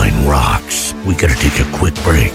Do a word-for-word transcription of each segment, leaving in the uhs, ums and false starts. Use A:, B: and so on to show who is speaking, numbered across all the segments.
A: line rocks. We gotta take a quick break.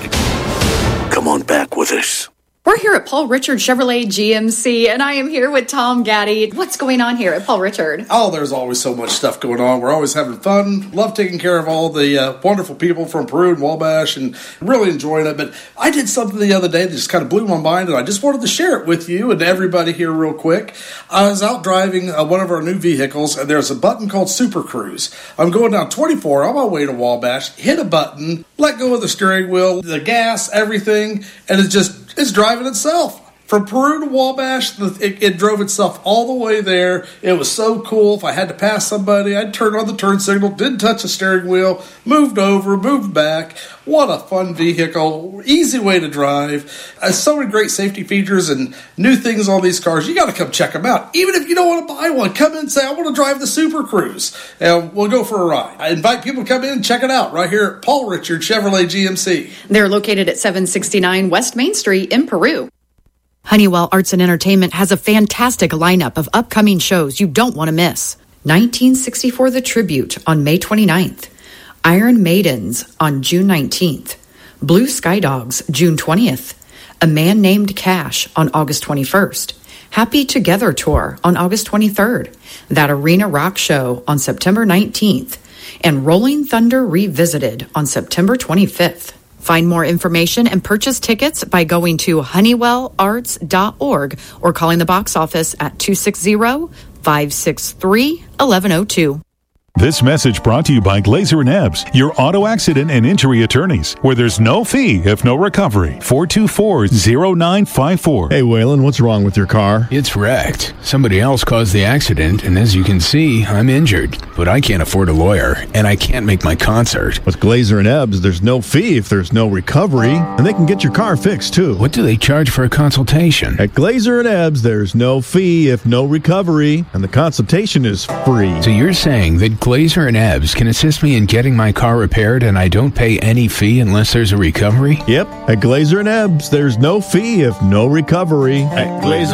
A: Come on back with us.
B: We're here at Paul Richard Chevrolet G M C, and I am here with Tom Gaddy. What's going on here at Paul Richard?
C: Oh, there's always so much stuff going on. We're always having fun. Love taking care of all the uh, wonderful people from Peru and Wabash, and really enjoying it. But I did something the other day that just kind of blew my mind, and I just wanted to share it with you and everybody here real quick. I was out driving uh, one of our new vehicles, and there's a button called Super Cruise. I'm going down twenty-four on my way to Wabash, hit a button, let go of the steering wheel, the gas, everything, and it just it's driving itself. From Peru to Wabash, it, it drove itself all the way there. It was so cool. If I had to pass somebody, I'd turn on the turn signal, didn't touch the steering wheel, moved over, moved back. What a fun vehicle. Easy way to drive. Uh, so many great safety features and new things on these cars. You got to come check them out. Even if you don't want to buy one, come in and say, I want to drive the Super Cruise. And we'll go for a ride. I invite people to come in and check it out right here at Paul Richard Chevrolet G M C.
B: They're located at seven sixty-nine West Main Street in Peru.
D: Honeywell Arts and Entertainment has a fantastic lineup of upcoming shows you don't want to miss. nineteen sixty-four The Tribute on May twenty-ninth. Iron Maidens on June nineteenth. Blue Sky Dogs June twentieth. A Man Named Cash on August twenty-first. Happy Together Tour on August twenty-third. That Arena Rock Show on September nineteenth. And Rolling Thunder Revisited on September twenty-fifth. Find more information and purchase tickets by going to honeywell arts dot org or calling the box office at two six zero, five six three, one one zero two.
E: This message brought to you by Glazer and Ebbs, your auto accident and injury attorneys, where there's no fee if no recovery. four two four, zero nine five four.
F: Hey, Waylon, what's wrong with your car?
G: It's wrecked. Somebody else caused the accident, and as you can see, I'm injured. But I can't afford a lawyer, and I can't make my concert.
F: With Glazer and Ebbs, there's no fee if there's no recovery, and they can get your car fixed, too.
G: What do they charge for a consultation?
F: At Glazer and Ebbs, there's no fee if no recovery, and the consultation is free.
G: So you're saying that Glazer and Ebbs can assist me in getting my car repaired and I don't pay any fee unless there's a recovery?
F: Yep. At Glazer and Ebbs, there's no fee if no recovery. At Glazer